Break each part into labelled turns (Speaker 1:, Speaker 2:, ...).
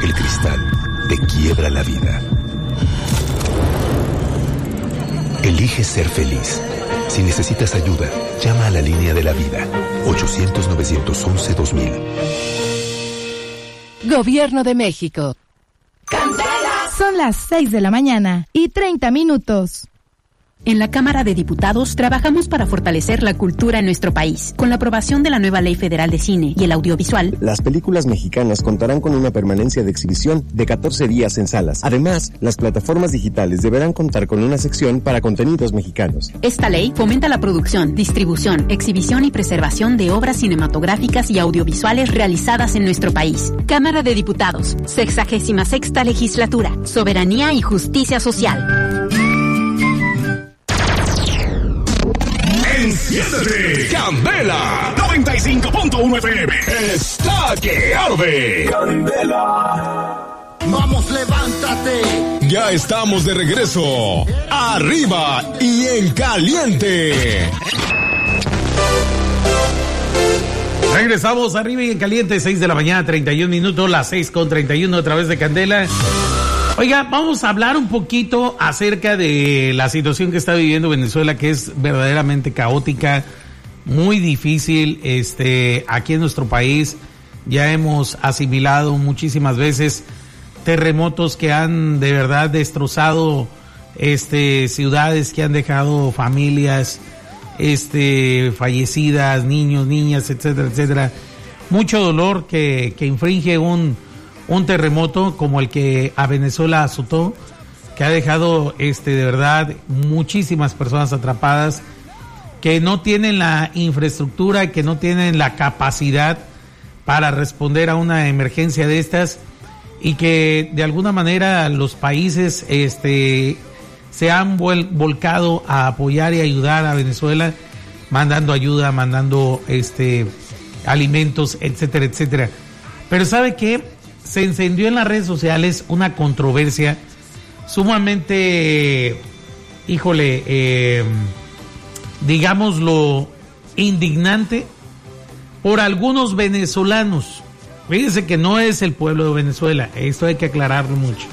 Speaker 1: El cristal te quiebra la vida. Elige ser feliz. Si necesitas ayuda, llama a la línea de la vida. 800-911-2000.
Speaker 2: Gobierno de México.
Speaker 3: ¡Candela! Son las 6:30 a.m.
Speaker 4: En la Cámara de Diputados trabajamos para fortalecer la cultura en nuestro país. Con la aprobación de la nueva Ley Federal de Cine y el Audiovisual,
Speaker 5: las películas mexicanas contarán con una permanencia de exhibición de 14 días en salas. Además, las plataformas digitales deberán contar con una sección para contenidos mexicanos.
Speaker 4: Esta ley fomenta la producción, distribución, exhibición y preservación de obras cinematográficas y audiovisuales realizadas en nuestro país. Cámara de Diputados, 66ª Legislatura, Soberanía y Justicia Social.
Speaker 6: Enciéndete, Candela 95.1 FM está que arde. Candela.
Speaker 7: Vamos, levántate.
Speaker 6: Ya estamos de regreso. Arriba y en caliente.
Speaker 8: Regresamos arriba y en caliente, 6:31 a.m, las 6:31 a través de Candela. Oiga, vamos a hablar un poquito acerca de la situación que está viviendo Venezuela, que es verdaderamente caótica, muy difícil. Aquí en nuestro país ya hemos asimilado muchísimas veces terremotos que han de verdad destrozado ciudades, que han dejado familias fallecidas, niños, niñas, etcétera, etcétera. Mucho dolor que infringe un terremoto como el que a Venezuela azotó, que ha dejado de verdad muchísimas personas atrapadas, que no tienen la infraestructura, que no tienen la capacidad para responder a una emergencia de estas, y que de alguna manera los países se han volcado a apoyar y ayudar a Venezuela, mandando ayuda, mandando alimentos, etcétera, etcétera. Pero ¿sabe qué? Se encendió en las redes sociales una controversia sumamente, digámoslo, indignante por algunos venezolanos. Fíjense que no es el pueblo de Venezuela, esto hay que aclararlo mucho.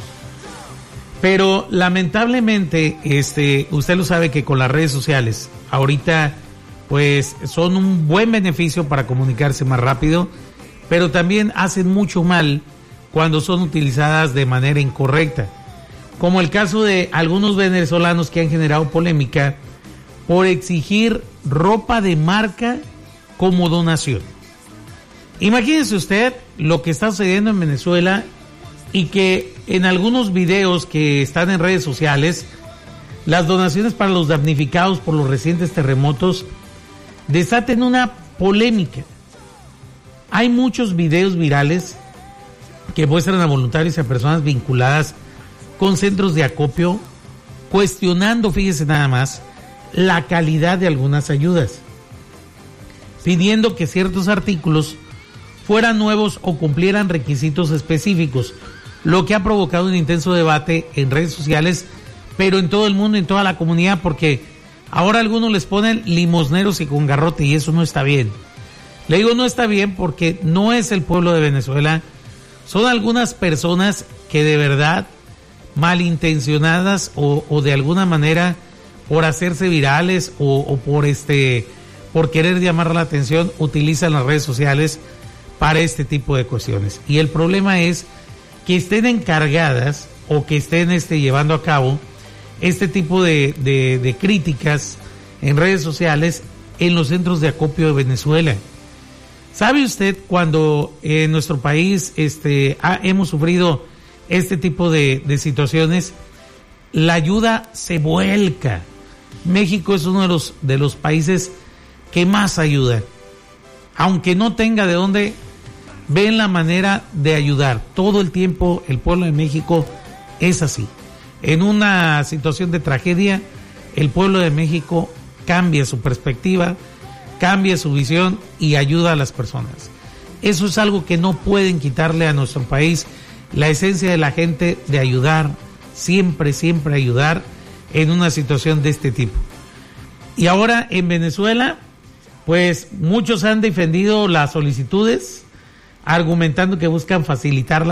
Speaker 8: Pero lamentablemente, usted lo sabe que con las redes sociales, ahorita, pues, son un buen beneficio para comunicarse más rápido, pero también hacen mucho mal cuando son utilizadas de manera incorrecta, como el caso de algunos venezolanos que han generado polémica por exigir ropa de marca como donación. Imagínese usted lo que está sucediendo en Venezuela, y que en algunos videos que están en redes sociales, las donaciones para los damnificados por los recientes terremotos desaten una polémica. Hay muchos videos virales que muestran a voluntarios y a personas vinculadas con centros de acopio cuestionando, fíjese nada más, la calidad de algunas ayudas, pidiendo que ciertos artículos fueran nuevos o cumplieran requisitos específicos, lo que ha provocado un intenso debate en redes sociales, pero en todo el mundo, en toda la comunidad, porque ahora algunos les ponen limosneros y con garrote, y eso no está bien. Le digo no está bien porque no es el pueblo de Venezuela, son algunas personas que de verdad malintencionadas o de alguna manera por hacerse virales o por querer llamar la atención, utilizan las redes sociales para este tipo de cuestiones. Y el problema es que estén encargadas o que estén llevando a cabo este tipo de críticas en redes sociales en los centros de acopio de Venezuela. ¿Sabe usted cuando en nuestro país hemos sufrido este tipo de situaciones? La ayuda se vuelca. México es uno de los países que más ayuda. Aunque no tenga de dónde, ven la manera de ayudar. Todo el tiempo el pueblo de México es así. En una situación de tragedia, el pueblo de México cambia su perspectiva, cambia su visión y ayuda a las personas. Eso es algo que no pueden quitarle a nuestro país, la esencia de la gente de ayudar, siempre, siempre ayudar en una situación de este tipo. Y ahora en Venezuela, pues muchos han defendido las solicitudes, argumentando que buscan facilitar